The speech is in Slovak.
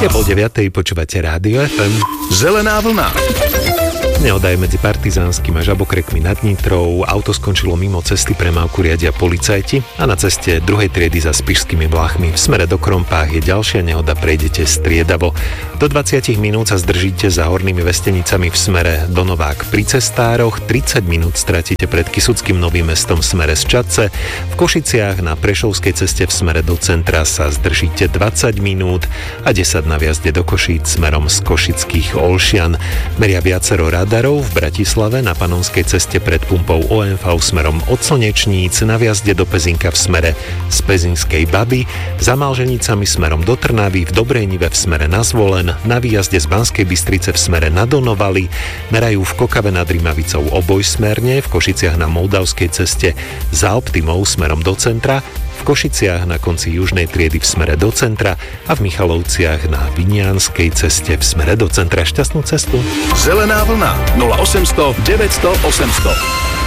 Je po 9:00, počúvate Rádio FM. Zelená vlna. Nehoda medzi Partizánskym a Žabokrekmi nad Nitrou. Auto skončilo mimo cesty, premávku riadia policajti a na ceste druhej triedy za Spišskými Vláchmi v smere do Krompách je ďalšia nehoda, prejdete striedavo. Do 20 minút sa zdržíte za Hornými Vestenicami v smere do Novák pri Cestároch, 30 minút stratíte pred Kysuckým Novým Mestom v smere z Čadce, v Košiciach na Prešovskej ceste v smere do centra sa zdržíte 20 minút a 10 na vjazde do Košíc smerom z Košických Olšian. Meria viacero radarov v Bratislave na Panonskej ceste pred pumpou OMV smerom od Slnečníc, na vjazde do Pezinka v smere z Pezinskej Baby, za Malženicami smerom do Trnavy, v Dobrejnive v smere na Zvolen, na výjazde z Banskej Bystrice v smere na Donovali, merajú v Kokave nad Rimavicou obojsmerne, v Košiciach na Moldavskej ceste za Optimou smerom do centra, v Košiciach na konci južnej triedy v smere do centra a v Michalovciach na Vinianskej ceste v smere do centra. Šťastnú cestu. Zelená vlna 0800 900 800.